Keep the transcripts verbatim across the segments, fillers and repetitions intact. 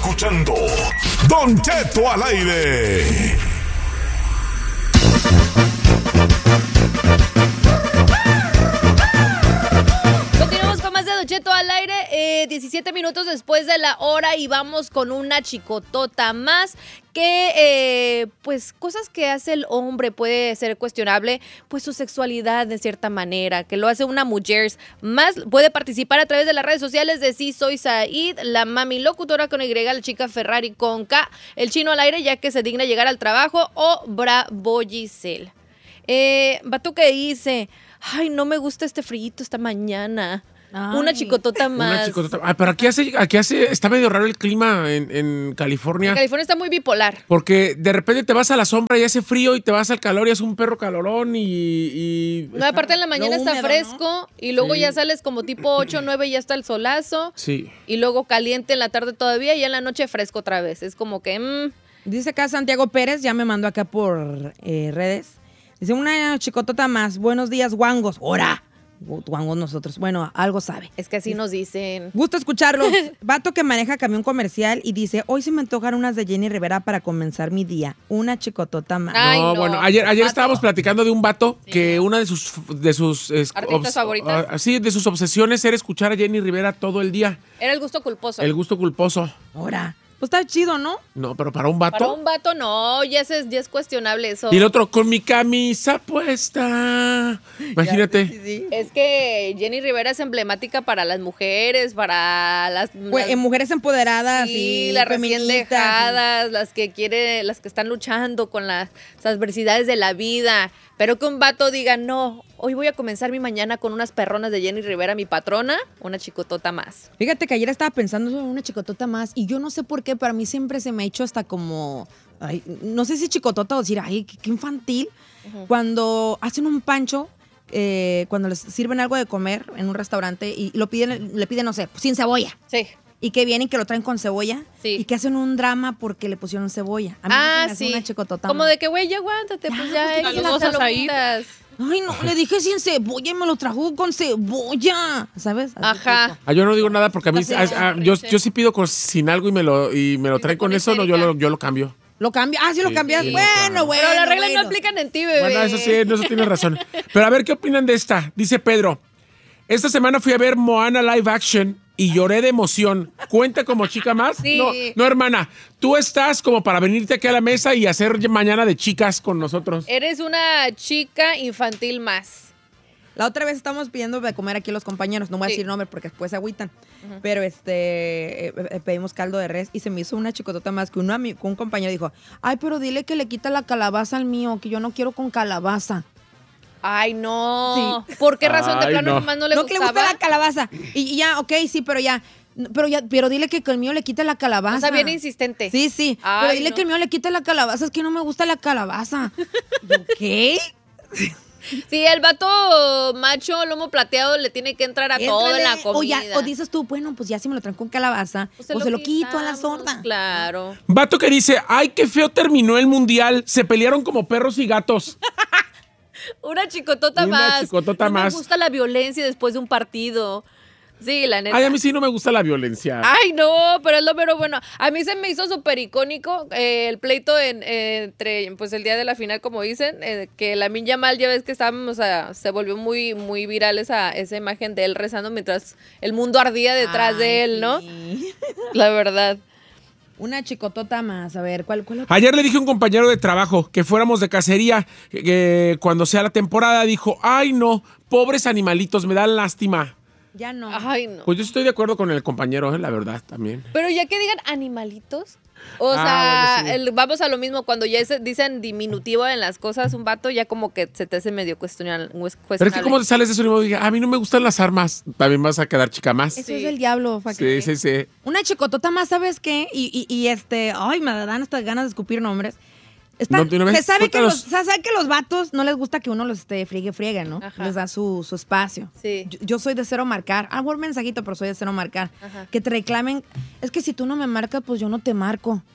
escuchando Don Cheto al aire. Continuamos con más de Don Cheto al aire, eh, diecisiete minutos después de la hora y vamos con una chicotota más que, eh, pues, cosas que hace el hombre puede ser cuestionable, pues su sexualidad de cierta manera, que lo hace una mujer más, puede participar a través de las redes sociales de Sí Soy Said, la mami locutora con Y, la chica Ferrari con K, el chino al aire ya que se digna llegar al trabajo o Bravo Giselle. Eh, vato que dice, ay, no me gusta este frillito esta mañana. Ay. Una chicotota más. Una chicotota. Ah, pero aquí hace, aquí hace, está medio raro el clima en, en California. En California está muy bipolar. Porque de repente te vas a la sombra y hace frío y te vas al calor y es un perro calorón y... y no, aparte en la mañana está húmedo, fresco, ¿no? Y luego sí. ya sales como tipo ocho, nueve y ya está el solazo. Sí. Y luego caliente en la tarde todavía y en la noche fresco otra vez. Es como que... Mmm. Dice acá Santiago Pérez, ya me mandó acá por eh, redes. Dice, una chicotota más. Buenos días, guangos. ¡Hora! Guangos nosotros. Bueno, algo sabe. Es que así nos dicen. Gusto escucharlos. Vato que maneja camión comercial y dice, hoy se me antojan unas de Jenny Rivera para comenzar mi día. Una chicotota más. Ay, no, no, bueno, ayer, ayer estábamos platicando de un vato sí. que una de sus... De sus es, ¿artistas favoritas? Uh, sí, de sus obsesiones era escuchar a Jenny Rivera todo el día. Era el gusto culposo. El gusto culposo. Ahora. Pues está chido, ¿no? No, pero para un vato. Para un vato no, ya es, ya es cuestionable eso. Y el otro, con mi camisa puesta. Imagínate. Ya, sí, sí. Es que Jenny Rivera es emblemática para las mujeres, para las... Pues, las mujeres empoderadas sí, y las recién feministas, dejadas, y... las que quieren, las que están luchando con las, las adversidades de la vida. Pero que un vato diga, no, hoy voy a comenzar mi mañana con unas perronas de Jenny Rivera, mi patrona, una chicotota más. Fíjate que ayer estaba pensando en una chicotota más y yo no sé por qué, para mí siempre se me ha hecho hasta como, ay, no sé si chicotota o decir, ay, qué, qué infantil, uh-huh. Cuando hacen un pancho, eh, cuando les sirven algo de comer en un restaurante y lo piden, le piden, no sé, sin cebolla. Sí. Y que vienen y que lo traen con cebolla. Sí. Y que hacen un drama porque le pusieron cebolla. A mí ah, me sí. Una chicotota como más. de que, güey, ya aguántate, ya, pues ya. Pues, ya las palomitas. Ay, no, le dije sin cebolla y me lo trajo con cebolla. ¿Sabes? Así ajá. Ah, yo no digo nada porque a mí, a, a, yo, yo sí pido con, sin algo y me lo, y me lo traen con eso, no, yo lo, yo lo cambio. ¿Lo cambia? Ah, sí, lo sí, cambias. sí, bueno, bueno. Pero las reglas bueno. no aplican en ti, bebé. Bueno, eso sí, eso tiene razón. Pero a ver, ¿qué opinan de esta? Dice Pedro, esta semana fui a ver Moana Live Action y lloré de emoción. ¿Cuenta como chica más? Sí. No, no, hermana. Tú estás como para venirte aquí a la mesa y hacer mañana de chicas con nosotros. Eres una chica infantil más. La otra vez estamos pidiendo de comer aquí los compañeros. No voy a sí. decir nombre porque después se agüitan. Uh-huh. Pero este eh, eh, pedimos caldo de res y se me hizo una chicotota más que uno, un compañero dijo, ay, pero dile que le quita la calabaza al mío, que yo no quiero con calabaza. Ay, no. Sí. ¿Por qué razón? Ay, de plano no. nomás no le no gustaba. No que le gusta la calabaza. Y, y ya, ok, sí, pero ya... Pero ya, pero dile que el mío le quita la calabaza. O sea, bien insistente. Sí, sí. Ay, pero dile no. que el mío le quita la calabaza. Es que no me gusta la calabaza. ¿Qué? Sí, el vato macho, lomo plateado, le tiene que entrar a Éntrale, todo en la comida. O, ya, o dices tú, bueno, pues ya si me lo traen con calabaza, pues se, pues lo, se lo quito a la sorda. Claro. Vato que dice, ay, qué feo terminó el mundial. Se pelearon como perros y gatos. Una chicotota Una más. chicotota no más. Me gusta la violencia después de un partido. Sí, la neta. Ay, a mí sí no me gusta la violencia. Ay, no, pero es lo mero bueno. A mí se me hizo súper icónico eh, el pleito en, eh, entre, pues el día de la final, como dicen, eh, que Lamine Yamal, ya ves que estábamos, o sea, se volvió muy, muy viral esa, esa imagen de él rezando mientras el mundo ardía detrás Ay, de él, sí. ¿no? La verdad. Una chicotota más, a ver, ¿cuál? cuál Ayer le dije a un compañero de trabajo que fuéramos de cacería, que, que cuando sea la temporada, dijo, ay no, pobres animalitos, me dan lástima. Ya no. Ay, no. Pues yo estoy de acuerdo con el compañero, eh, la verdad, también. Pero ya que digan animalitos, o ah, sea, bueno, sí. el, vamos a lo mismo, cuando ya es, dicen diminutivo en las cosas, un vato ya como que se te hace medio cuestionable. Pero es que como te sales de eso y me diga, a mí no me gustan las armas, también vas a quedar chica más. Eso sí. es el diablo, Faque. Sí, sí, sí. Una chicotota más, ¿sabes qué? Y, y, y este, ay, me dan estas ganas de escupir nombres. Está, no, se sabe que, los, se sabe que los vatos no les gusta que uno los esté friegue, friegue, ¿no? Ajá. Les da su, su espacio. Sí. Yo, yo soy de cero marcar. Ah, por mensajito, pero soy de cero marcar. Ajá. Que te reclamen. Es que si tú no me marcas, pues yo no te marco.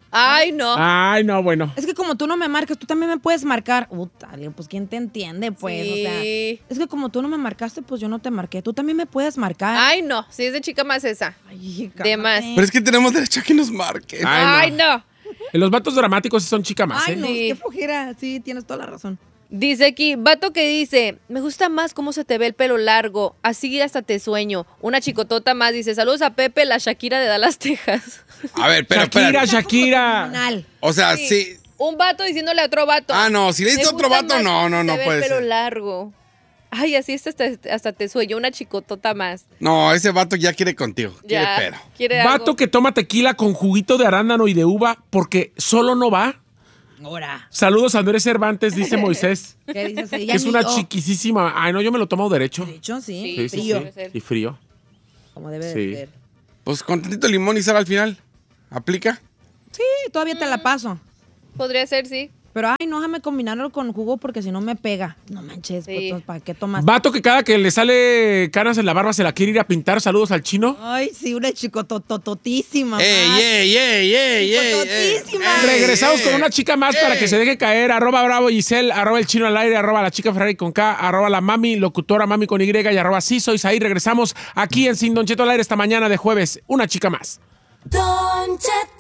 Ay, no. Ay, no, bueno. Es que como tú no me marcas, tú también me puedes marcar. Uta, pues ¿quién te entiende, pues? Sí. O sea, es que como tú no me marcaste, pues yo no te marqué. Tú también me puedes marcar. Ay, no. Si es de chica más esa. Ay, De más. Pero es que tenemos derecho a que nos marquen. Ay, Ay, no. Los vatos dramáticos sí son chica más, Ay, ¿eh? no, Sí. qué flojera. Sí, tienes toda la razón. Dice aquí, vato que dice, me gusta más cómo se te ve el pelo largo, así hasta te sueño. Una chicotota más dice, saludos a Pepe, la Shakira de Dallas, Texas. A ver, pero Shakira, espera. Shakira. Criminal. O sea, sí. Un vato diciéndole a otro vato. Ah, no, si le "Me dices otro gusta vato, más no, cómo no, se no te ve puede el pelo ser. largo. Ay, así hasta, hasta, hasta te sueño, una chicotota más. No, ese vato ya quiere contigo. Quiere Ya, pero. quiere Vato algo. que toma tequila con juguito de arándano y de uva porque solo no va. Ahora. Saludos a Andrés Cervantes, dice Moisés. ¿Qué dices? Que es una chiquisísima. Ay, no, yo me lo tomo derecho. De hecho, sí. Sí, Sí, sí, frío. sí. Y frío. Como debe Sí. de ser. Pues con tantito limón y sal al final. ¿Aplica? Sí, todavía te la paso. Podría ser, sí. Pero, ay, no, déjame combinarlo con jugo porque si no me pega. No manches, Sí. pues, entonces, ¿para qué tomas? Vato que cada que le sale canas en la barba se la quiere ir a pintar. Saludos al chino. Ay, sí, una chicotototísima. ¡Ey, ey, ey, ey, ey! ey, Chicototísima. ey, Regresamos ey, con una chica más ey. para que se deje caer. Arroba Bravo Giselle, arroba el chino al aire, arroba la chica Ferrari con K, arroba la mami, locutora mami con Y y arroba sí soy ahí. Regresamos aquí en Sin Don Cheto al aire esta mañana de jueves. Una chica más. Don Cheto.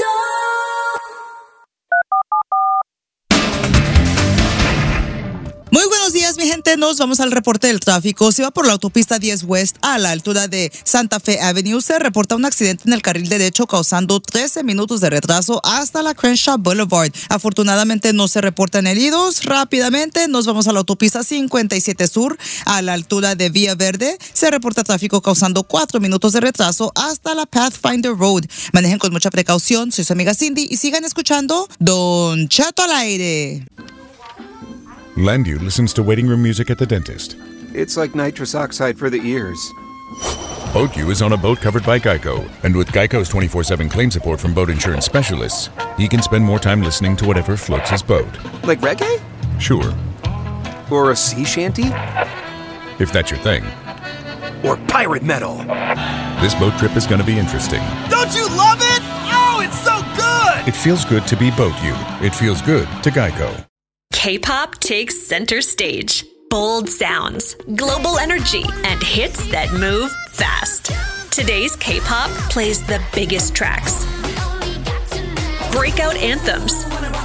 Muy buenos días, mi gente. Nos vamos al reporte del tráfico. Se va por la autopista diez West a la altura de Santa Fe Avenue. Se reporta un accidente en el carril derecho causando trece minutos de retraso hasta la Crenshaw Boulevard. Afortunadamente no se reportan heridos. Rápidamente nos vamos a la autopista cincuenta y siete Sur a la altura de Vía Verde. Se reporta tráfico causando cuatro minutos de retraso hasta la Pathfinder Road. Manejen con mucha precaución. Soy su amiga Cindy y sigan escuchando Don Cheto al aire. Landu listens to waiting room music at the dentist. It's like nitrous oxide for the ears. BoatU is on a boat covered by Geico. And with Geico's twenty-four seven claim support from boat insurance specialists, he can spend more time listening to whatever floats his boat. Like reggae? Sure, Or a sea shanty? if that's your thing. Or pirate metal? This boat trip is going to be interesting. Don't you love it? Oh, it's so good! It feels good to be BoatU. It feels good to Geico. K-pop takes center stage. Bold sounds, global energy, and hits that move fast. Today's K-pop plays the biggest tracks, breakout anthems,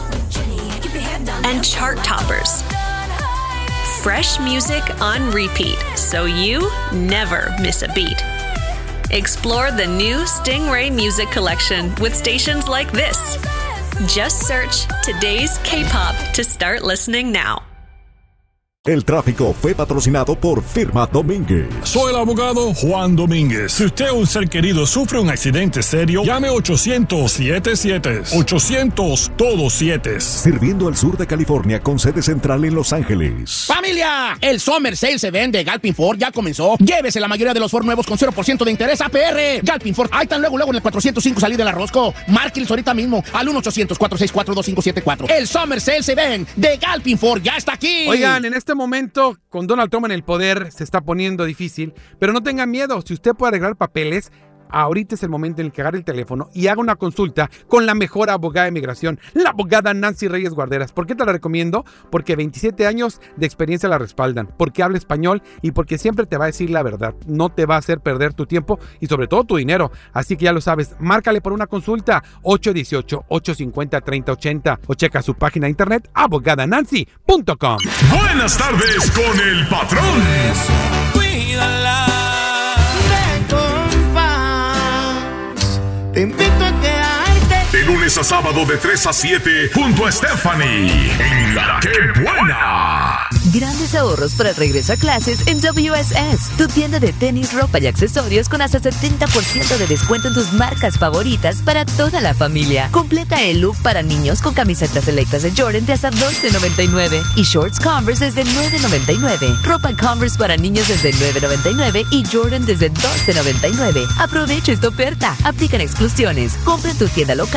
and chart toppers. Fresh music on repeat, so you never miss a beat. Explore the new Stingray Music Collection with stations like this. Just search Today's K-pop to start listening now. El tráfico fue patrocinado por Firma Domínguez. Soy el abogado Juan Domínguez. Si usted o un ser querido sufre un accidente serio, llame ochocientos siete siete. ochocientos todos siete. Sirviendo al sur de California con sede central en Los Ángeles. ¡Familia! El Summer Sales Event de Galpin Ford ya comenzó. Llévese la mayoría de los Ford nuevos con cero por ciento de interés A P R. Galpin Ford, ahí están luego, luego en el cuatrocientos cinco salida de la Rosco. Márquenles ahorita mismo al uno ochocientos, cuatro seis cuatro, dos cinco siete cuatro. El Summer Sales Event de Galpin Ford ya está aquí. Oigan, en este momento, con Donald Trump en el poder, se está poniendo difícil, pero no tengan miedo. Si usted puede arreglar papeles, ahorita es el momento en el que agarre el teléfono y haga una consulta con la mejor abogada de migración, la abogada Nancy Reyes Guarderas. ¿Por qué te la recomiendo? Porque veintisiete años de experiencia la respaldan, porque habla español y porque siempre te va a decir la verdad. No te va a hacer perder tu tiempo y sobre todo tu dinero. Así que ya lo sabes, márcale por una consulta ocho uno ocho, ocho cinco cero, tres cero ocho cero o checa su página de internet abogada nancy punto com. Buenas tardes con el patrón. Cuídala de compás. Te invito a quedarte. De lunes a sábado de tres a siete junto a Stephanie en La Que Buena. Grandes ahorros para el regreso a clases en W S S, tu tienda de tenis, ropa y accesorios con hasta setenta por ciento de descuento en tus marcas favoritas para toda la familia. Completa el look para niños con camisetas selectas de Jordan de hasta doce noventa y nueve y shorts Converse desde nueve noventa y nueve. Ropa Converse para niños desde nueve noventa y nueve y Jordan desde doce noventa y nueve. Aprovecha esta oferta. Aplican exclusiones. Compra en tu tienda local abierta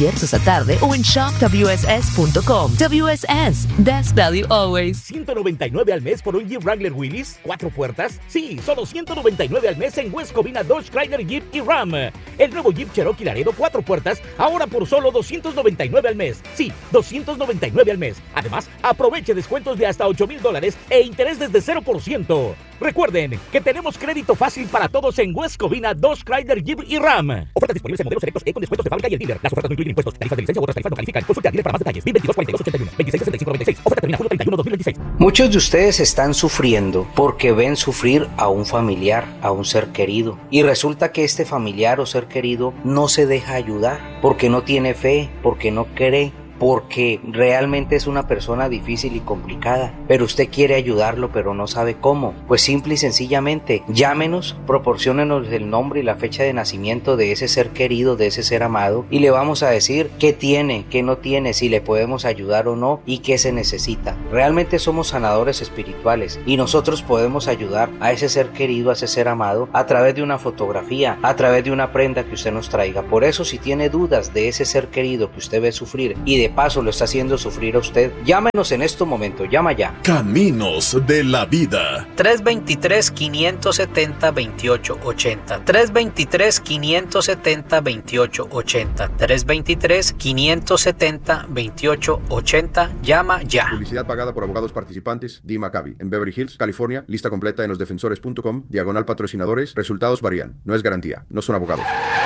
abiertos a tarde o en shop w s s punto com. W S S, best value always. ¿ciento noventa y nueve al mes por un Jeep Wrangler Willys? ¿Cuatro puertas? Sí, solo ciento noventa y nueve al mes en West Covina, Dodge, Chrysler, Jeep y Ram. El nuevo Jeep Cherokee Laredo cuatro puertas, ahora por solo doscientos noventa y nueve al mes. Sí, doscientos noventa y nueve al mes. Además, aproveche descuentos de hasta ocho mil dólares e interés desde cero por ciento. Recuerden que tenemos crédito fácil para todos en West Covina, Dodge, Chrysler, Jeep y Ram. Ofertas disponibles en modelos selectos E con descuentos de fábrica y el dealer. Las ofertas no incluyen impuestos, tarifas de licencia u otras tarifas no califican. Consulte al dealer para más detalles. mil veintidós cuarenta y dos ochenta y uno, veintiséis sesenta y cinco noventa y seis. Oferta termina julio treinta y uno, dos mil veintiséis. Muchos de ustedes están sufriendo porque ven sufrir a un familiar, a un ser querido. Y resulta que este familiar o ser querido no se deja ayudar porque no tiene fe, porque no cree, porque realmente es una persona difícil y complicada, pero usted quiere ayudarlo pero no sabe cómo. Pues simple y sencillamente llámenos, proporciónenos el nombre y la fecha de nacimiento de ese ser querido, de ese ser amado, y le vamos a decir qué tiene, qué no tiene, si le podemos ayudar o no y qué se necesita. Realmente somos sanadores espirituales y nosotros podemos ayudar a ese ser querido, a ese ser amado, a través de una fotografía, a través de una prenda que usted nos traiga. Por eso, si tiene dudas de ese ser querido que usted ve sufrir y de paso lo está haciendo sufrir a usted, llámenos en este momento, llama ya. Caminos de la vida. tres veintitrés, quinientos setenta, veintiocho ochenta. tres veintitrés, quinientos setenta, veintiocho ochenta. tres veintitrés, quinientos setenta, veintiocho ochenta. Llama ya. Publicidad pagada por abogados participantes. Dee Maccabi, en Beverly Hills, California. Lista completa en los defensores punto com. Diagonal patrocinadores. Resultados varían. No es garantía. No son abogados.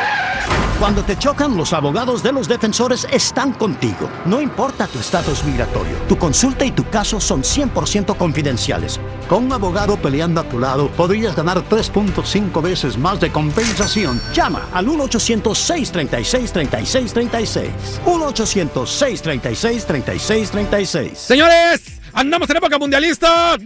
Cuando te chocan, los abogados de los defensores están contigo. No importa tu estatus migratorio, tu consulta y tu caso son cien por ciento confidenciales. Con un abogado peleando a tu lado, podrías ganar tres punto cinco veces más de compensación. Llama al uno ochocientos, seis treinta y seis, treinta y seis treinta y seis. uno ochocientos, seis treinta y seis, treinta y seis treinta y seis. Señores, andamos en época mundialista.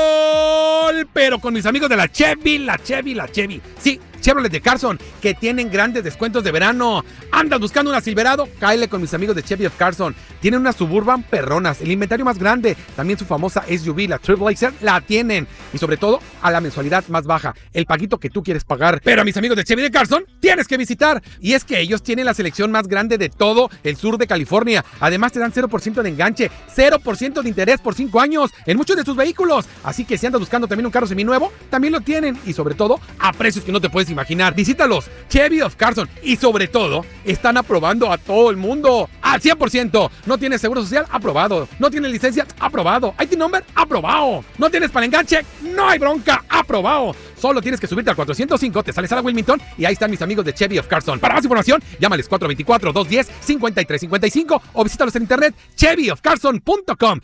¡Gol! Pero con mis amigos de la Chevy, la Chevy, la Chevy. Sí, Chevrolet de Carson, que tienen grandes descuentos de verano. ¿Andas buscando una Silverado? Cáele con mis amigos de Chevy of Carson. Tienen unas Suburban perronas, el inventario más grande. También su famosa S U V, la Trailblazer, la tienen. Y sobre todo, a la mensualidad más baja. El paguito que tú quieres pagar. Pero a mis amigos de Chevy de Carson, tienes que visitar. Y es que ellos tienen la selección más grande de todo el sur de California. Además, te dan cero por ciento de enganche, cero por ciento de interés por cinco años en muchos de sus vehículos. Así que si andas buscando también un carro seminuevo, también lo tienen. Y sobre todo, a precios que no te puedes imaginar. Visítalos, Chevy of Carson. Y sobre todo, están aprobando a todo el mundo al cien por ciento. ¿No tienes seguro social? Aprobado. ¿No tienes licencia? Aprobado. ¿I T number? Aprobado. ¿No tienes para enganche? No hay bronca. Aprobado. Solo tienes que subirte al cuatrocientos cinco, te sales a la Wilmington y ahí están mis amigos de Chevy of Carson. Para más información, llámales cuatro dos cuatro, dos uno cero, cinco tres cinco cinco o visítalos en internet chevy of carson punto com.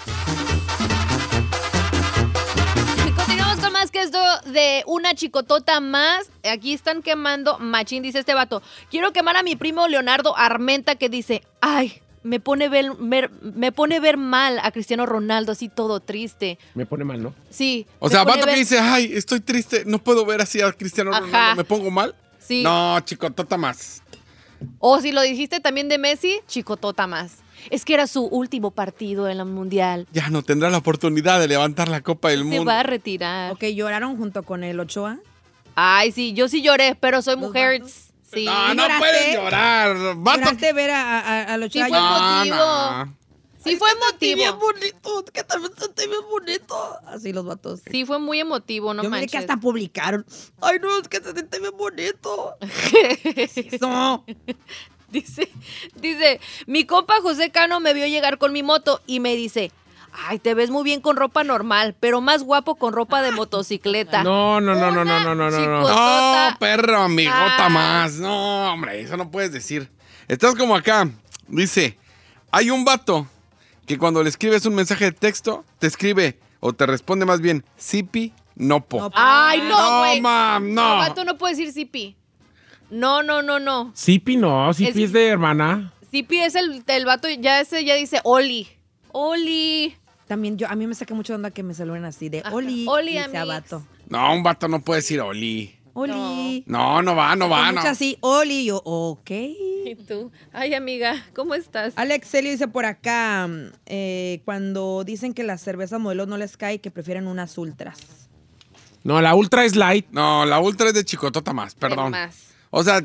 Continuamos con más que esto de una chicotota más. Aquí están quemando machín, dice este vato. Quiero quemar a mi primo Leonardo Armenta, que dice, ay, me pone ver, ver, me pone ver mal a Cristiano Ronaldo, así todo triste. Me pone mal, ¿no? Sí. O sea, vato ver... que dice, ay, estoy triste, no puedo ver así a Cristiano Ajá. Ronaldo, ¿me pongo mal? Sí. No, chicotota más. O si lo dijiste también de Messi, chicotota más. Es que era su último partido en el Mundial. Ya no tendrá la oportunidad de levantar la Copa del Se Mundo. Se va a retirar. Ok, ¿lloraron junto con el Ochoa? Ay, sí, yo sí lloré, pero soy mujer. Sí. No, no puedes llorar. Vato. ¿Lloraste ver a, a, a Ochoa? Sí fue motivo. No, no. Sí fue emotivo. bien bonito, que también sentí bien bonito. Así los vatos. Sí fue muy emotivo, no Yo manches. Yo que hasta publicaron. Ay, no, es que se siente bien bonito. Eso. Dice, dice, mi compa José Cano me vio llegar con mi moto y me dice, ay, te ves muy bien con ropa normal, pero más guapo con ropa de motocicleta. No, no, no, no, no, no, no, no. No, perro, amigota ah. más. No, hombre, eso no puedes decir. Estás como acá. Dice, hay un vato que cuando le escribes un mensaje de texto, te escribe, o te responde más bien, sipi, no po. Ay, no, güey. No, mam, no. No, vato no puede decir sipi. No, no, no, no. Sipi no, Sipi es, es de hermana. Sipi es el, el vato, ya ese ya dice Oli. Oli. También yo, a mí me saca mucho onda que me saluden así de Oli. Oli, dice a vato. No, un vato no puede decir Oli. Oli. No, no va, no va, no. así, Oli, yo, ok. ¿Y tú? Ay, amiga, ¿cómo estás? Alex Celio dice por acá, eh, cuando dicen que las cervezas modelo no les cae, que prefieren unas ultras. No, la ultra es light. No, la ultra es de chicotota más, perdón. Más. O sea,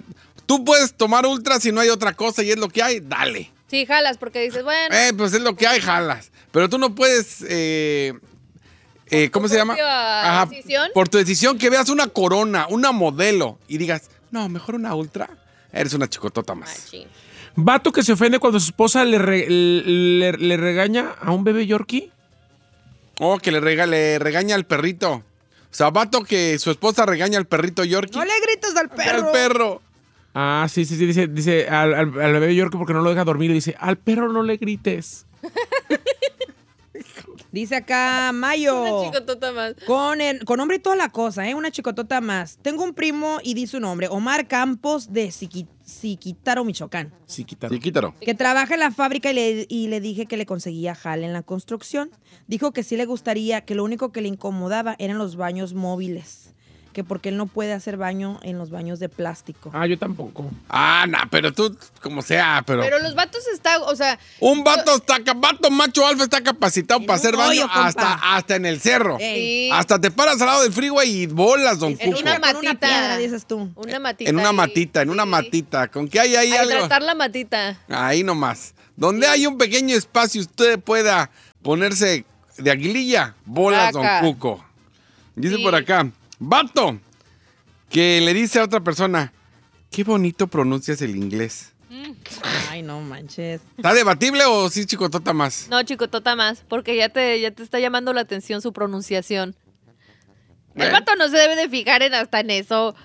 tú puedes tomar ultra si no hay otra cosa y es lo que hay, dale. Sí, jalas, porque dices, bueno. Eh, pues es lo que hay, jalas. Pero tú no puedes, eh, eh, ¿cómo se llama? Ajá, decisión. Por tu decisión que veas una Corona, una modelo y digas, no, mejor una ultra. Eres una chicotota más. Machín. ¿Vato que se ofende cuando su esposa le, re- le, le regaña a un bebé yorkie? Oh, que le, rega, le regaña al perrito. O sea, vato que su esposa regaña al perrito yorkie. No le grites al perro. Al perro. Ah, sí, sí, sí. Dice, dice al, al, al bebé yorkie porque no lo deja dormir. Y dice, al perro no le grites. Dice acá Mayo. Una chicotota más. Con, el, con nombre y toda la cosa, ¿eh? Una chicotota más. Tengo un primo y dice su nombre, Omar Campos de Siqui- Siquitaro, Michoacán. Siquitaro. Siquitaro. Que trabaja en la fábrica y le, y le dije que le conseguía jale en la construcción. Dijo que sí le gustaría, que lo único que le incomodaba eran los baños móviles. Que porque él no puede hacer baño en los baños de plástico. Ah, yo tampoco. Ah, no, pero tú, como sea, pero... Pero los vatos están, o sea... Un vato, está, vato macho alfa está capacitado para hacer baño hoyo, compa. hasta, hasta en el cerro. Sí. Hasta te paras al lado del freeway y bolas, don En Cuco. una matita. Una piedra, dices tú. Una matita. En una ahí. matita, en una matita. ¿Con qué hay ahí A algo? hidratar la matita. Ahí nomás. Donde hay un pequeño espacio usted pueda ponerse de aguililla, bolas, Vaca. don Cuco. Dice Sí. por acá, vato, que le dice a otra persona, qué bonito pronuncias el inglés. Ay, no manches. ¿Está debatible o sí chicotota más? No, chicotota más, porque ya te, ya te está llamando la atención su pronunciación. El ¿Eh? vato no se debe de fijar en hasta en eso.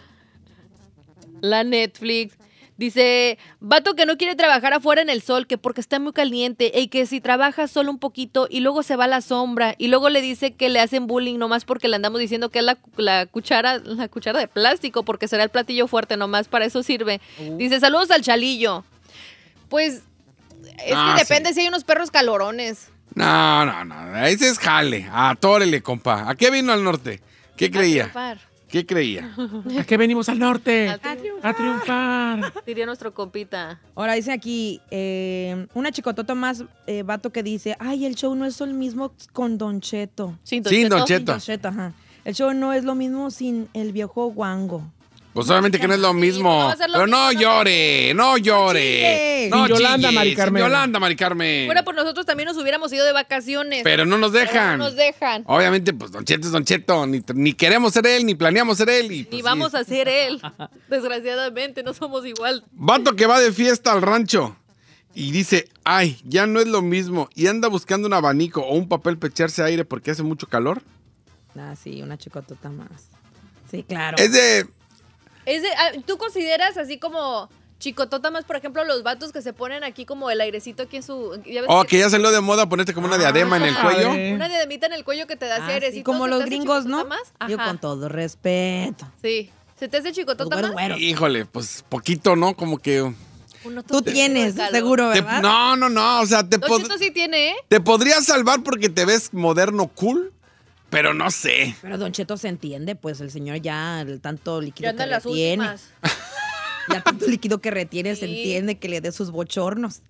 La Netflix. Dice, vato que no quiere trabajar afuera en el sol, que porque está muy caliente, y que si trabaja solo un poquito y luego se va a la sombra, y luego le dice que le hacen bullying nomás porque le andamos diciendo que es la, la cuchara, la cuchara de plástico, porque será el platillo fuerte, nomás para eso sirve. Dice, saludos al Chalillo. Pues, es Ah, que depende si hay unos perros calorones. No, no, no, ese es jale. Atórele, compa. ¿A qué vino al norte? ¿Qué creía? triunfar. ¿Qué creía? ¿A qué venimos al norte? A triunfar. A triunfar. Diría nuestro compita. Ahora dice aquí, eh, una chicotota más, eh, vato que dice, ay, el show no es el mismo con Don Cheto. Sin Don Sin Cheto. Don Sin Cheto. Don Cheto, ajá. El show no es lo mismo sin el viejo guango. Pues obviamente que no es lo mismo. va a ser lo Pero no mismo, llore, no llore. chille. No Sin Yolanda, chille, Mari sin Carmen. Yolanda, Mari Carmen. Bueno, pues nosotros también nos hubiéramos ido de vacaciones. Pero no nos Pero dejan. no nos dejan. Obviamente, pues Don Cheto es Don Cheto. Ni, ni queremos ser él, ni planeamos ser él. Y, pues, Ni sí. vamos a ser él. Desgraciadamente, no somos igual. Vato que va de fiesta al rancho y dice, ay, ya no es lo mismo. Y anda buscando un abanico o un papel para echarse aire porque hace mucho calor. Ah, sí, una chicotota más. Sí, claro. Es de... Es de- ah, ¿Tú consideras así como chicotota más, por ejemplo, los vatos que se ponen aquí como el airecito aquí en su... ¿ya ves Oh, que ya salió de moda ponerte como una diadema en el Ajá. cuello. Una diademita en el cuello que te da ese Ah, sí, airecito. como ¿se los te hace gringos, chicotota ¿no? más? Yo Ajá. con todo respeto. Sí. ¿Se te hace chicotota Los más? güeros, güeros. Híjole, pues poquito, ¿no? Como que... Uno Tú todo tienes, calor. seguro, te- ¿verdad? no, no, no, o sea, te, Don pod- Cheto sí tiene, ¿eh? te podría salvar porque te ves moderno, cool, pero no sé. Pero Don Cheto se entiende, pues el señor ya el tanto líquido Ya anda que en las retiene. últimas. Ya tanto líquido que retiene, se Sí. entiende que le dé sus bochornos.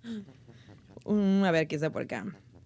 Mm, a ver, ¿qué está por acá?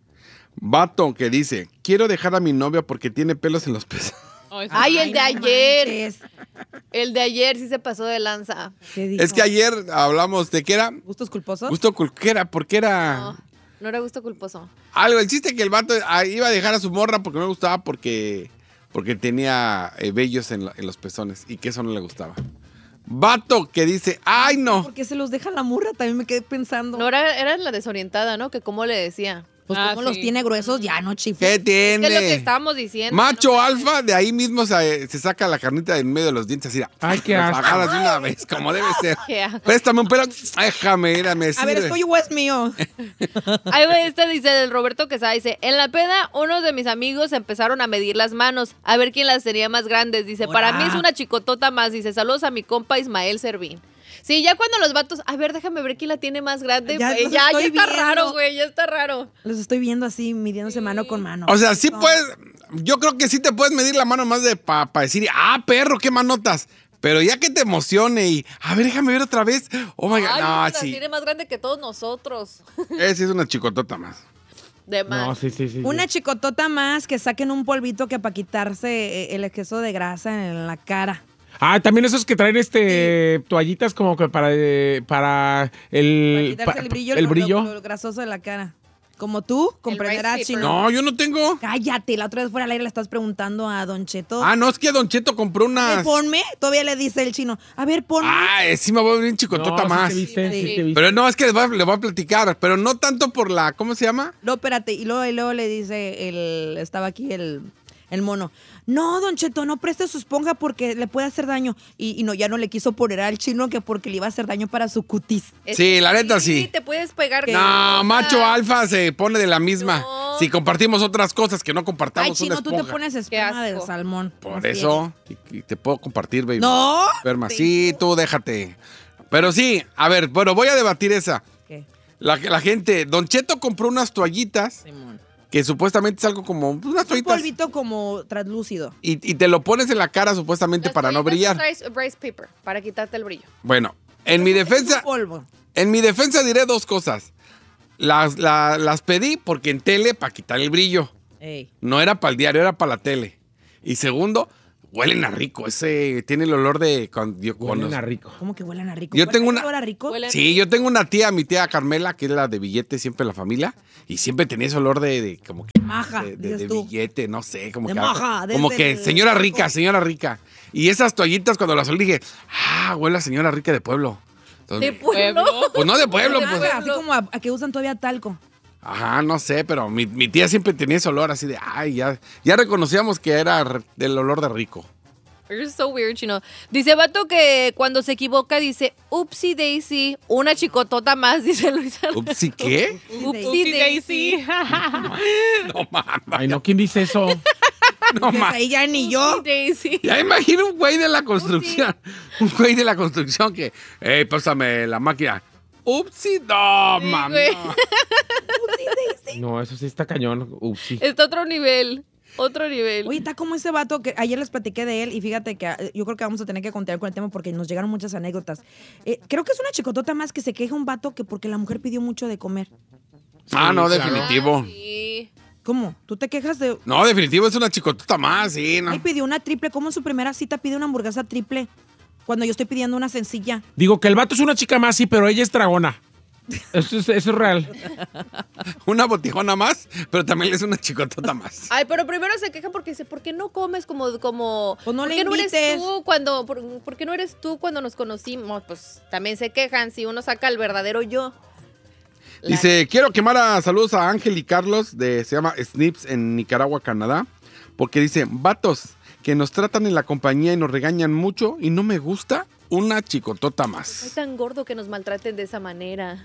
Vato que dice, quiero dejar a mi novia porque tiene pelos en los pezones. Ay, el de no ayer. manches. El de ayer sí se pasó de lanza. ¿Qué dijo? Es que ayer hablamos de que era ¿Gustos culposos? gusto culquera, porque era No, no era gusto culposo. algo. El chiste que el vato ah, iba a dejar a su morra porque no le gustaba porque, porque tenía eh, vellos en, la- en los pezones y que eso no le gustaba. Vato que dice, ay no. Porque se los deja la murra, también me quedé pensando. No, era, era la desorientada, ¿no? Que cómo le decía. Pues Ah, como los sí. tiene gruesos, ya no chifles. ¿Qué Es que es lo que tiene? estábamos diciendo. Macho alfa, de ahí mismo se, se saca la carnita de en medio de los dientes así. Ay, qué las asco. agarras de una vez, como debe ser. Qué asco. Préstame un pelo. Déjame, mira, me A ver, sirve. ¿es tuyo o es mío? Ahí va este, dice, del Roberto Quesada, dice, en la peda, unos de mis amigos empezaron a medir las manos, a ver quién las tenía más grandes. Dice, Hola. para mí es una chicotota más. Dice, saludos a mi compa Ismael Servín. Sí, ya cuando los vatos, a ver, déjame ver quién la tiene más grande. Ya güey, los Ya, ya, estoy está viendo. raro, güey, ya está raro. Los estoy viendo así, midiéndose mano con mano. O sea, sí No. puedes. Yo creo que sí te puedes medir la mano más de para decir, ah, perro, qué manotas. Pero ya que te emocione y, a ver, déjame ver otra vez. Oh my God, Ay, no, la sí. tiene más grande que todos nosotros. Esa es una chicotota más. De más. No, sí, sí, sí. Una sí. chicotota más que saquen un polvito que para quitarse eh, el exceso de grasa en la cara. Ah, también esos que traen este sí. toallitas como que para, eh, para el, para quitarse el brillo, el lo, brillo. Lo, lo grasoso de la cara. Como tú, comprenderás, Chino. No, yo no tengo. Cállate, la otra vez fuera al aire le estás preguntando a Don Cheto. Ah, no, es que Don Cheto compró unas... A ver, ponme, todavía le dice el Chino. A ver, ponme. Ah, sí me voy a ver bien chicotota no, más. Sí te viste, sí. Sí te viste. Pero no, es que le voy, a, le voy a platicar, pero no tanto por la... ¿Cómo se llama? No, espérate, y luego, y luego le dice, el estaba aquí el... El mono. No, Don Cheto, no preste su esponja porque le puede hacer daño. Y, y no, ya no le quiso poner al Chino que porque le iba a hacer daño para su cutis. Sí, la neta sí. Sí, te puedes pegar. No, macho alfa se pone de la misma. No. Si compartimos otras cosas que no compartamos. Ay, Chino, una esponja. tú te pones espuma de salmón. Por eso. Y, y te puedo compartir, baby. No. Esperma. Sí, tú déjate. Pero sí, a ver, bueno, voy a debatir esa. ¿Qué? La, la gente, Don Cheto compró unas toallitas. Simón. Que supuestamente es algo como unas toallitas. Un polvito como translúcido. Y, y te lo pones en la cara supuestamente Las para no brillar. Rice, rice paper, para quitarte el brillo. Bueno, en mi defensa... Polvo. En mi defensa diré dos cosas. Las, la, las pedí porque en tele para quitar el brillo. Ey. No era para el diario, era para la tele. Y segundo, huelen a rico. Ese tiene el olor de... Cuando, yo, huelen cuando, a rico. ¿Cómo que huelen a rico? Yo tengo una... ¿Huelen a rico? Sí, yo tengo una tía, mi tía Carmela, que es la de billete siempre en la familia. Y siempre tenía ese olor de, de como que... Maja, de, de, de tú. billete, no sé. Como de que, maja. como que el, señora rica, señora rica. Y esas toallitas cuando las olí dije, ah, huele a señora rica de pueblo. Entonces, ¿De pueblo? Pues no de pueblo. De pues. maja, así como a, a que usan todavía talco. Ajá, no sé, pero mi, mi tía siempre tenía ese olor así de, ay, ya, ya reconocíamos que era re- del olor de rico. You're so weird, Chino. Dice Vato que cuando se equivoca dice, upsie daisy, una chicotota más, dice Luis. ¿Upsi qué? Upsie daisy. No mames. Ay, no, ¿quién dice eso? No Pues mames. ahí ya ni yo. Daisy. Ya imagino un güey de la construcción. Un güey de la construcción que, hey, pásame la máquina. Upsi, no, Sí, mami. güey. No, eso sí está cañón. Upsi. Está otro nivel. Otro nivel. Oye, está como ese vato que ayer les platiqué de él y fíjate que eh, yo creo que vamos a tener que continuar con el tema porque nos llegaron muchas anécdotas. Eh, creo que es una chicotota más que se queja un vato que porque la mujer pidió mucho de comer. Ah, no, Sí, claro. definitivo. Sí. ¿Cómo? ¿Tú te quejas de...? No, definitivo es una chicotota más, sí, no. Ay, pidió una triple. ¿Cómo en su primera cita pide una hamburguesa triple? Cuando yo estoy pidiendo una sencilla. Digo que el vato es una chica más, sí, pero ella es dragona. Eso es, eso es real. Una botijona más, pero también es una chicotota más. Ay, pero primero se quejan porque dice, ¿por qué no comes como, como, Pues no ¿por le qué no eres invites. tú cuando, por, por qué no eres tú cuando nos conocimos? Pues también se quejan si uno saca el verdadero yo. La- Dice, quiero quemar a saludos a Ángel y Carlos, de se llama Snips en Nicaragua, Canadá, porque dice, vatos que nos tratan en la compañía y nos regañan mucho y no me gusta, una chicotota Soy más. tan gordo que nos maltraten de esa manera.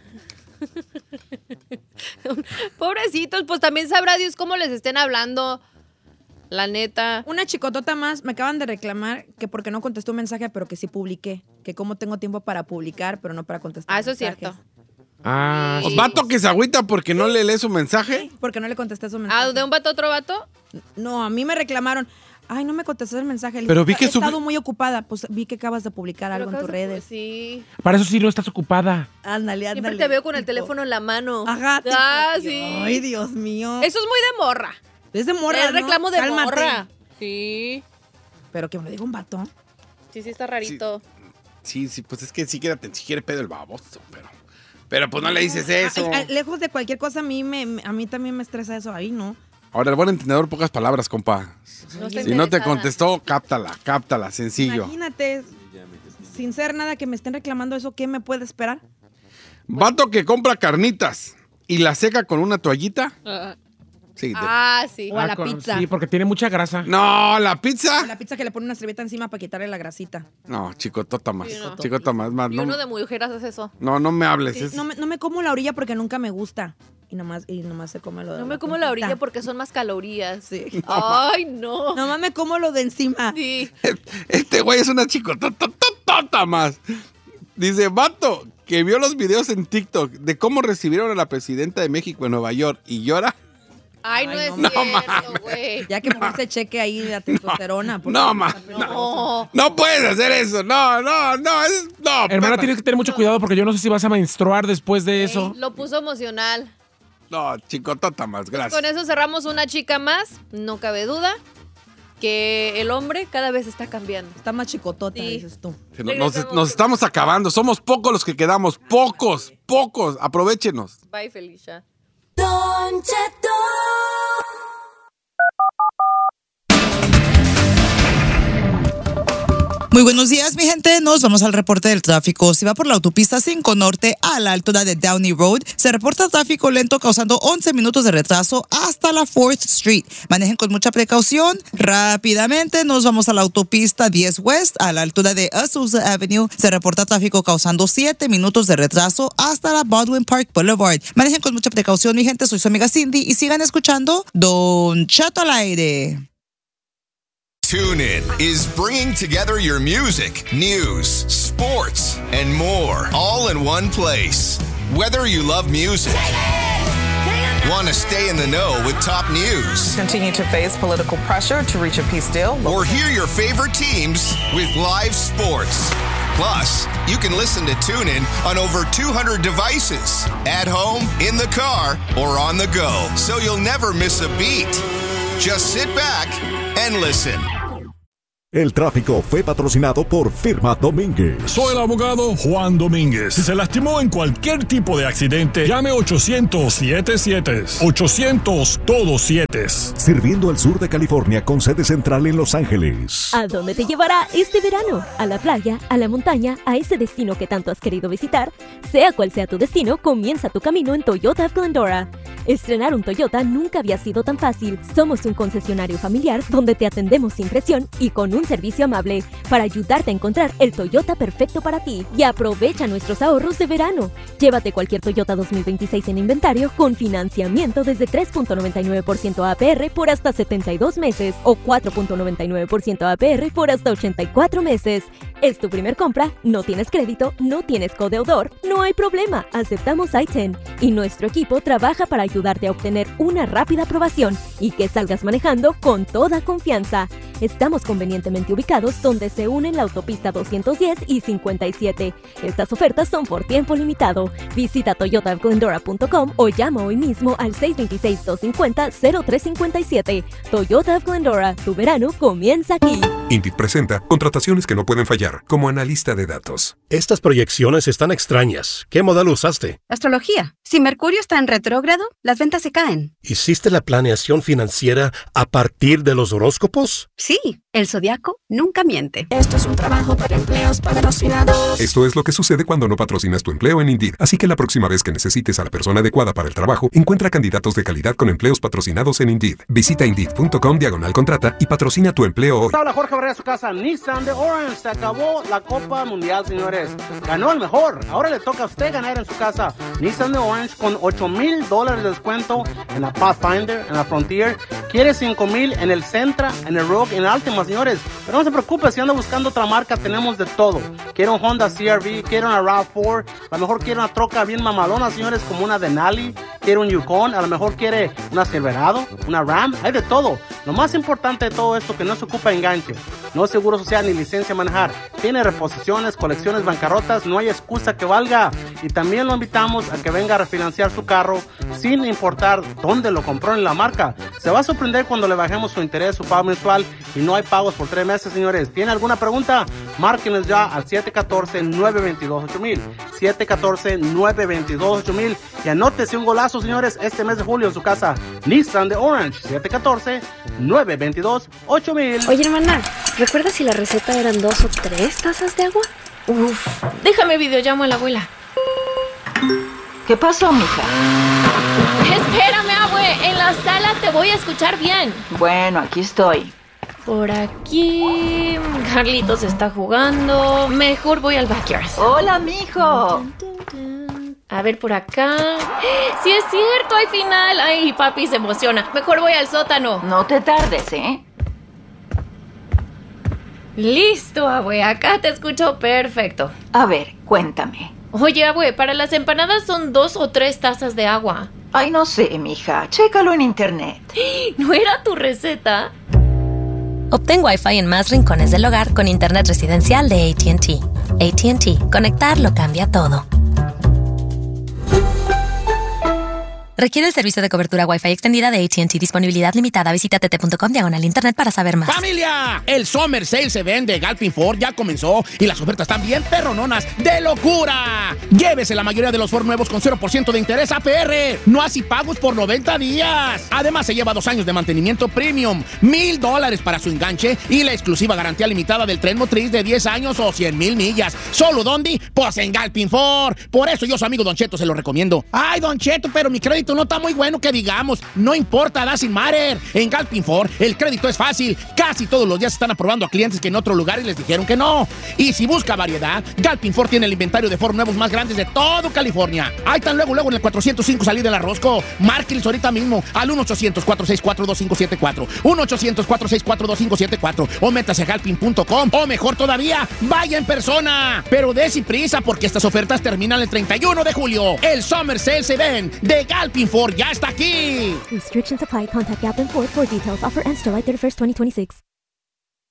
Pobrecitos, pues también sabrá Dios cómo les estén hablando. La neta. Una chicotota más, me acaban de reclamar que porque no contesté un mensaje, pero que sí publiqué. Que cómo tengo tiempo para publicar, pero no para contestar Ah, eso es mensajes. cierto. Ah, Pues vato que se agüita porque no le lee su mensaje. Porque no le contesté su mensaje. Ah, ¿de un vato a otro vato? No, a mí me reclamaron. Ay, no me contestaste el mensaje. Le Pero dije, vi que he estado sube- muy ocupada. Pues vi que acabas de publicar algo en Pero tus acabas de- redes. Sí. para eso sí no estás ocupada. Ándale, ándale. Siempre te veo con el teléfono en la mano. Ajá. tipo, Ah, sí. Ay, Dios mío. Eso es muy de morra. Es de morra, Es ¿no? reclamo de Cálmate. morra. Sí. Pero que me lo diga un vato. Sí, sí, está rarito. Sí, sí, pues es que sí quiere, sí quiere pedo el baboso, pero... Pero pues no le dices eso. A- a- lejos de cualquier cosa, a mí, me, me- a mí también me estresa eso. Ahí, ¿no? Ahora, el buen entendedor, pocas palabras, compa. No está Si no te interesada. contestó, cáptala, cáptala, sencillo. Imagínate, sin ser nada que me estén reclamando eso, ¿qué me puede esperar? Vato que compra carnitas y la seca con una toallita. Sí. de- Ah, sí. O a Ah, la con- pizza. Sí, porque tiene mucha grasa. No, la pizza. La pizza que le pone una servilleta encima para quitarle la grasita. No, chicotota más. Sí, no. Chicotota más, más. Y No, uno de mujeres hace eso. no, no me hables. Sí, es- no, me, no me como la orilla porque nunca me gusta. Y nomás, y nomás se come lo de No me como la puntita. orilla porque son más calorías. Sí. Ay, no. Nomás me como lo de encima. Sí. Este güey es una chicotota más. Dice, vato, que vio los videos en TikTok de cómo recibieron a la presidenta de México en Nueva York y llora. Ay, no Ay, es no cierto, güey. Ya que me puse cheque ahí de la testosterona. porque- No, ma. No. No puedes hacer eso. No, no, no. Es, no, Hermana, perra. tienes que tener mucho cuidado porque yo no sé si vas a menstruar después de eso. Lo puso emocional. No, chicotota más, gracias. Con eso cerramos una chica más, no cabe duda. que el hombre cada vez está cambiando. Está más chicotota, Sí. dices tú. Se Nos, nos- nos estamos acabando. Somos pocos los que quedamos. Pocos, pocos. Aprovéchenos. Bye, Felicia. Don Cheto. Muy buenos días, mi gente. Nos vamos al reporte del tráfico. Si va por la autopista cinco Norte a la altura de Downey Road, se reporta tráfico lento causando once minutos de retraso hasta la fourth Street. Manejen con mucha precaución. Rápidamente nos vamos a la autopista diez West a la altura de Azusa Avenue. Se reporta tráfico causando siete minutos de retraso hasta la Baldwin Park Boulevard. Manejen con mucha precaución, mi gente. Soy su amiga Cindy y sigan escuchando Don Cheto al aire. TuneIn is bringing together your music, news, sports, and more, all in one place. Whether you love music, want to stay in the know with top news, Continue to face political pressure to reach a peace deal. or hear your favorite teams with live sports. Plus, you can listen to TuneIn on over two hundred devices, at home, in the car, or on the go, so you'll never miss a beat. Just sit back and listen. El tráfico fue patrocinado por Firma Domínguez. Soy el abogado Juan Domínguez. Si se lastimó en cualquier tipo de accidente, llame ochocientos siete siete. ochocientos todos siete. Sirviendo al sur de California con sede central en Los Ángeles. ¿A dónde te llevará este verano? ¿A la playa? ¿A la montaña? ¿A ese destino que tanto has querido visitar? Sea cual sea tu destino, comienza tu camino en Toyota of Glendora. Estrenar un Toyota nunca había sido tan fácil. Somos un concesionario familiar donde te atendemos sin presión y con un servicio amable para ayudarte a encontrar el Toyota perfecto para ti. Y aprovecha nuestros ahorros de verano. Llévate cualquier Toyota dos mil veintiséis en inventario con financiamiento desde tres punto noventa y nueve por ciento A P R por hasta setenta y dos meses o cuatro punto noventa y nueve por ciento A P R por hasta ochenta y cuatro meses. ¿Es tu primer compra? ¿No tienes crédito? ¿No tienes codeudor? No hay problema, aceptamos I diez y nuestro equipo trabaja para ayudarte a obtener una rápida aprobación y que salgas manejando con toda confianza. Estamos convenientemente ubicados donde se unen la autopista doscientos diez y cincuenta y siete. Estas ofertas son por tiempo limitado. Visita toyota glendora punto com o llama hoy mismo al seis dos seis, dos cinco cero, cero tres cinco siete. Toyota of Glendora, tu verano comienza aquí. Indeed presenta contrataciones que no pueden fallar, como analista de datos. Estas proyecciones están extrañas. ¿Qué modelo usaste? Astrología. Si Mercurio está en retrógrado, las ventas se caen. ¿Hiciste la planeación financiera a partir de los horóscopos? Sí, el zodiaco nunca miente. Esto es un trabajo para empleos patrocinados. Esto es lo que sucede cuando no patrocinas tu empleo en Indeed. Así que la próxima vez que necesites a la persona adecuada para el trabajo, encuentra candidatos de calidad con empleos patrocinados en Indeed. Visita Indeed punto com diagonal contrata y patrocina tu empleo hoy. Habla Jorge Barrera, su casa Nissan de Orange. Se acabó la Copa Mundial, señores. Ganó el mejor. Ahora le toca a usted ganar en su casa. Nissan de Orange con ocho mil dólares de descuento en la Pathfinder, en la Frontier. Quiere cinco mil en el Sentra, en el Rogue, en el Altima, señores. Pero no se preocupe, si anda buscando otra marca, tenemos de todo. Quiere un Honda C R V, quiere una RAV cuatro, a lo mejor quiere una troca bien mamalona, señores, como una Denali. Quiere un Yukon, a lo mejor quiere una Silverado, una Ram, hay de todo. Lo más importante de todo esto, que no se ocupa enganche. No es seguro social ni licencia a manejar. Tiene reposiciones, colecciones, bancarrotas, no hay excusa que valga. Y también lo invitamos a que venga a refinanciar su carro sin importar dónde lo compró en la marca. Se va a sorprender cuando le bajemos su interés, su pago mensual y no hay pagos por tres meses, señores. ¿Tiene alguna pregunta? Márquenos ya al siete uno cuatro, nueve dos dos, ocho mil. siete uno cuatro, nueve dos dos, ocho mil. Y anótese un golazo, señores, este mes de julio en su casa. Nissan de Orange, siete uno cuatro, nueve dos dos, ocho mil. Oye, hermana, ¿recuerdas si la receta eran dos o tres tazas de agua? Uf, déjame videollamo a la abuela. ¿Qué pasó, mija? Espérame, abue, en la sala te voy a escuchar bien. Bueno, aquí estoy. Por aquí... Carlitos está jugando. Mejor voy al backyard. Hola, mijo. A ver, por acá... ¡Sí es cierto! ¡Hay final! ¡Ay, papi se emociona! Mejor voy al sótano. No te tardes, ¿eh? Listo, abue. Acá te escucho perfecto. A ver, cuéntame. Oye, abue, para las empanadas son dos o tres tazas de agua. Ay, no sé, mija. Chécalo en internet. ¿No era tu receta? Obtén Wi-Fi en más rincones del hogar con internet residencial de A T and T. A T and T. Conectar lo cambia todo. Requiere el servicio de cobertura Wi-Fi extendida de A T and T. Disponibilidad limitada. Visita tt.com diagonal internet para saber más. ¡Familia! El Summer Sale se vende de Galpin Ford ya comenzó y las ofertas están bien perrononas de locura. Llévese la mayoría de los Ford nuevos con cero por ciento de interés A P R. No así pagos por noventa días. Además se lleva dos años de mantenimiento premium, mil dólares para su enganche y la exclusiva garantía limitada del tren motriz de diez años o cien mil millas. ¿Solo dónde? Pues en Galpin Ford. Por eso yo, su amigo Don Cheto, se lo recomiendo. Ay, Don Cheto, pero mi crédito no está muy bueno que digamos. No importa, doesn't matter. En Galpin Ford el crédito es fácil. Casi todos los días están aprobando a clientes que en otro lugar les dijeron que no. Y si busca variedad, Galpin Ford tiene el inventario de Ford nuevos más grandes de todo California. Ahí están luego, luego en el cuatrocientos cinco salida de la Rosco. Márquenles ahorita mismo al uno ochocientos, cuatro seis cuatro, dos cinco siete cuatro. uno ochocientos, cuatro seis cuatro, dos cinco siete cuatro. O métase a galpin punto com. O mejor todavía, vaya en persona. Pero dése prisa porque estas ofertas terminan el treinta y uno de julio. El Summer Sale se ven de Galpin Ford ya está aquí. Restrictions apply. Contact Galpin Ford for details. Offer ends July thirty-first, twenty twenty-six.